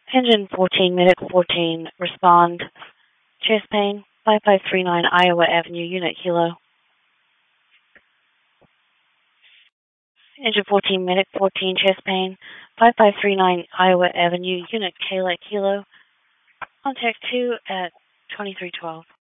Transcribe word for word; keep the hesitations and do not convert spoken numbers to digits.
Engine fourteen, Medic fourteen, respond. Chest pain, five five three nine Iowa Avenue, Unit Kilo. Engine fourteen, Medic fourteen, chest pain, five five three nine Iowa Avenue, Unit Kayla Kilo. Contact two at twenty-three twelve.